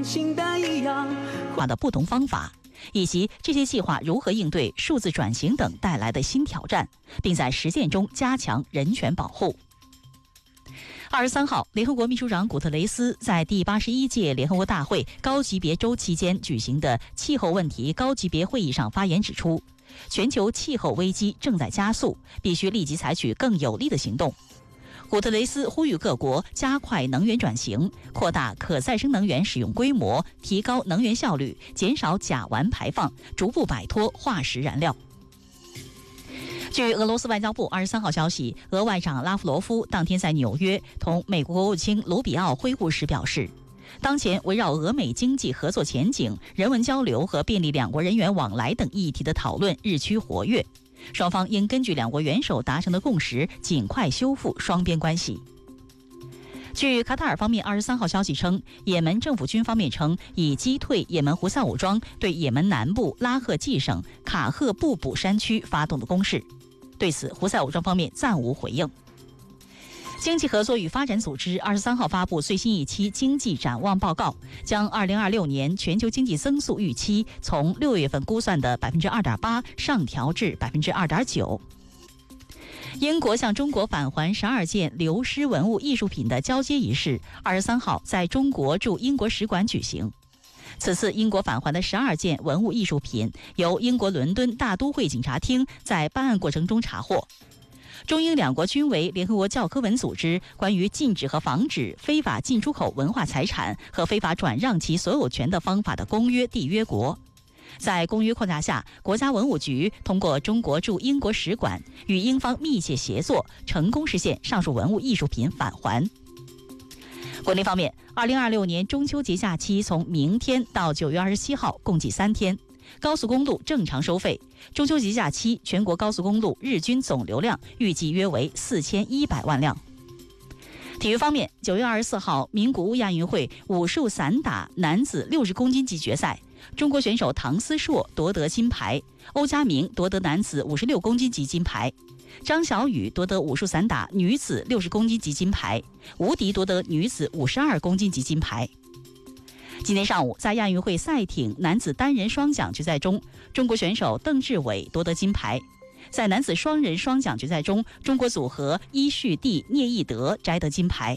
的不同方法，以及这些计划如何应对数字转型等带来的新挑战，并在实践中加强人权保护。23号，联合国秘书长古特雷斯在第81届联合国大会高级别周期间举行的气候问题高级别会议上发言指出，全球气候危机正在加速，必须立即采取更有力的行动。古特雷斯呼吁各国加快能源转型，扩大可再生能源使用规模，提高能源效率，减少甲烷排放，逐步摆脱化石燃料。据俄罗斯外交部23号消息，俄外长拉夫罗夫当天在纽约同美国国务卿卢比奥会晤时表示，当前围绕俄美经济合作前景、人文交流和便利两国人员往来等议题的讨论日趋活跃，双方应根据两国元首达成的共识，尽快修复双边关系。据卡塔尔方面23号消息称，也门政府军方面称已击退也门胡塞武装对也门南部拉赫季省卡赫布卜山区发动的攻势。对此，胡塞武装方面暂无回应。经济合作与发展组织23号发布最新一期经济展望报告，将2026年全球经济增速预期从6月份估算的 2.8% 上调至 2.9%。英国向中国返还12件流失文物艺术品的交接仪式23号在中国驻英国使馆举行。此次英国返还的12件文物艺术品由英国伦敦大都会警察厅在办案过程中查获。中英两国均为联合国教科文组织关于禁止和防止非法进出口文化财产和非法转让其所有权的方法的公约缔约国。在公约框架下，国家文物局通过中国驻英国使馆与英方密切协作，成功实现上述文物艺术品返还。国内方面，2026年中秋节假期从明天到9月27号共计3天，高速公路正常收费。中秋节假期全国高速公路日均总流量预计约为4100万辆。体育方面，9月24号名古屋亚运会武术散打男子60公斤级决赛，中国选手唐思硕夺得金牌，欧家明夺得男子56公斤级金牌，张小雨夺得武术散打女子60公斤级金牌，吴迪夺得女子52公斤级金牌。今天上午，在亚运会赛艇男子单人双桨决赛中，中国选手邓志伟夺得金牌。在男子双人双桨决赛中，中国组合伊绪地聂义德摘得金牌。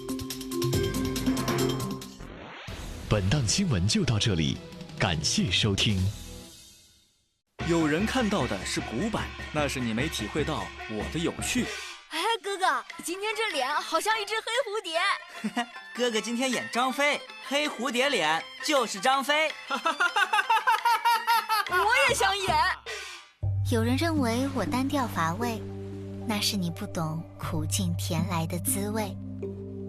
本档新闻就到这里，感谢收听。 有人看到的是古板，那是你没体会到我的有趣。 哎，哥哥，今天这脸好像一只黑蝴蝶。 哥哥今天演张飞，黑蝴蝶脸就是张飞。 我也想演。 有人认为我单调乏味，那是你不懂苦尽甜来的滋味。